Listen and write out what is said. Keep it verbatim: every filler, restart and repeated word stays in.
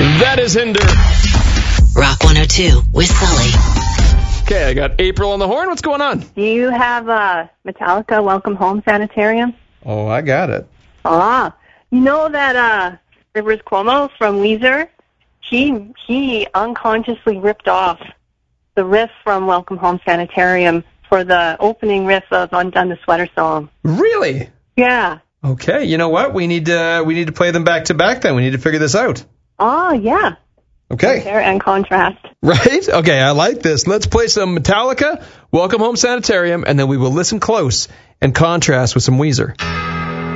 That is Hinder. Rock one oh two with Sully. Okay, I got April on the horn. What's going on? Do you have uh, Metallica Welcome Home Sanitarium? Oh, I got it. Ah, you know that uh, Rivers Cuomo from Weezer? He, he unconsciously ripped off the riff from Welcome Home Sanitarium for the opening riff of Undone the Sweater Song. Really? Yeah. Okay, you know what? We need to we need to play them back to back then. We need to figure this out. Oh, yeah. Okay. Compare and contrast. Right? Okay, I like this. Let's play some Metallica, Welcome Home Sanitarium, and then we will listen close and contrast with some Weezer.